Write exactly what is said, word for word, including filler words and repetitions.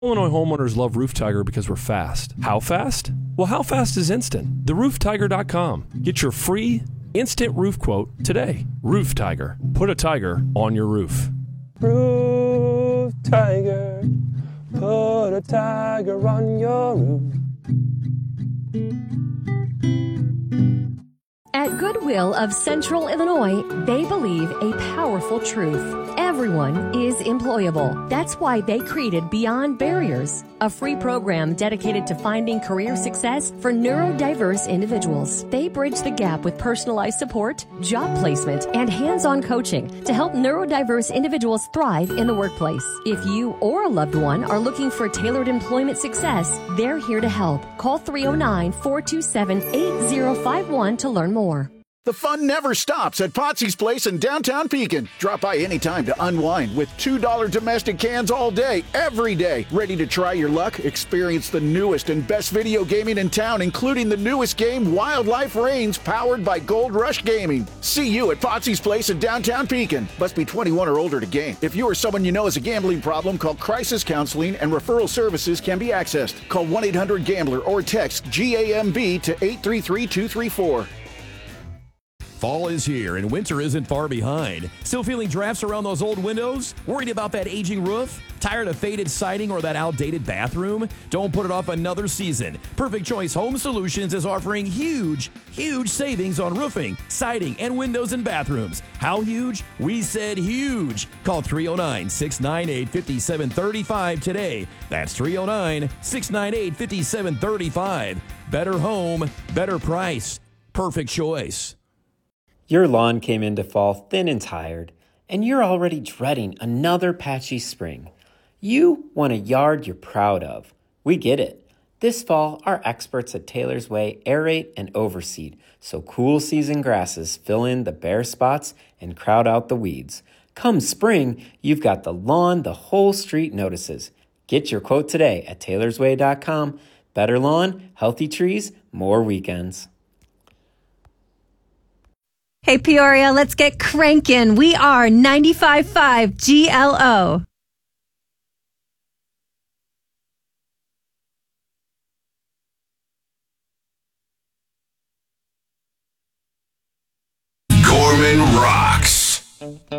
Illinois homeowners love Roof Tiger because we're fast. How fast? Well, how fast is instant? the roof tiger dot com. Get your free instant roof quote today. Roof Tiger. Put a tiger on your roof. Roof Tiger. Put a tiger on your roof. At Goodwill of Central Illinois, they believe a powerful truth. Everyone is employable. That's why they created Beyond Barriers, a free program dedicated to finding career success for neurodiverse individuals. They bridge the gap with personalized support, job placement, and hands-on coaching to help neurodiverse individuals thrive in the workplace. If you or a loved one are looking for tailored employment success, they're here to help. Call three oh nine, four two seven, eight oh five one to learn more. The fun never stops at Potsy's Place in downtown Pekin. Drop by anytime to unwind with two dollar domestic cans all day, every day. Ready to try your luck? Experience the newest and best video gaming in town, including the newest game, Wildlife Reigns, powered by Gold Rush Gaming. See you at Potsy's Place in downtown Pekin. Must be twenty-one or older to game. If you or someone you know has a gambling problem, call Crisis Counseling and referral services can be accessed. Call one eight hundred gambler or text G A M B to eight three three, two three four. Fall is here and winter isn't far behind. Still feeling drafts around those old windows? Worried about that aging roof? Tired of faded siding or that outdated bathroom? Don't put it off another season. Perfect Choice Home Solutions is offering huge, huge savings on roofing, siding, and windows and bathrooms. How huge? We said huge. Call three oh nine, six nine eight, five seven three five today. That's three oh nine, six nine eight, five seven three five. Better home, better price. Perfect Choice. Your lawn came into fall thin and tired, and you're already dreading another patchy spring. You want a yard you're proud of. We get it. This fall, our experts at Taylor's Way aerate and overseed so cool season grasses fill in the bare spots and crowd out the weeds. Come spring, you've got the lawn the whole street notices. Get your quote today at taylors way dot com. Better lawn, healthy trees, more weekends. Hey, Peoria, let's get crankin'. We are ninety-five point five G L O. Gorman rocks.